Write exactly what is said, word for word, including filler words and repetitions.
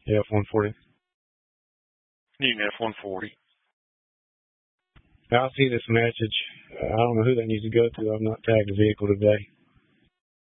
F one forty. Newton F one forty. I'll see this message. Uh, I don't know who that needs to go to. I've not tagged the vehicle today.